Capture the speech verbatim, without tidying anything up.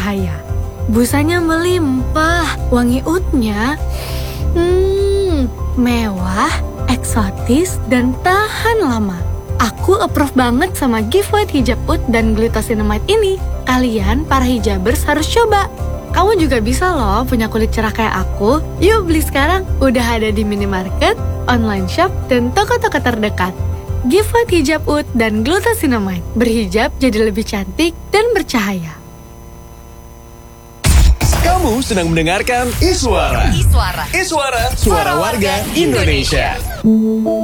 bercahaya. Busanya melimpah, wangi oudnya hmm, mewah, eksotis, dan tahan lama. Aku approve banget sama gift white hijab oud dan glucosinamide ini. Kalian, para hijabers, harus coba. Kamu juga bisa loh punya kulit cerah kayak aku. Yuk beli sekarang, udah ada di minimarket, online shop, dan toko-toko terdekat. Gift white hijab oud dan glucosinamide. Berhijab jadi lebih cantik dan bercahaya. Kamu sedang mendengarkan Iswara. Iswara. Iswara, suara warga Indonesia.